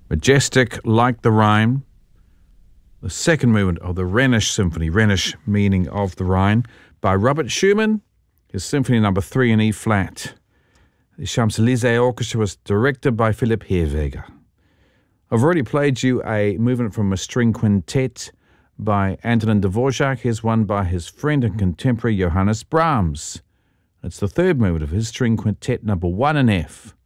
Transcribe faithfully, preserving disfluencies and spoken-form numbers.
Majestic like the Rhine. The second movement of the Rhenish Symphony, Rhenish meaning of the Rhine, by Robert Schumann, his Symphony number three in E flat. The Champs-Élysées Orchestra was directed by Philipp Heerweger. I've already played you a movement from a string quintet by Antonin Dvorak. Here's one by his friend and contemporary Johannes Brahms. It's the third movement of his string quintet number one in F.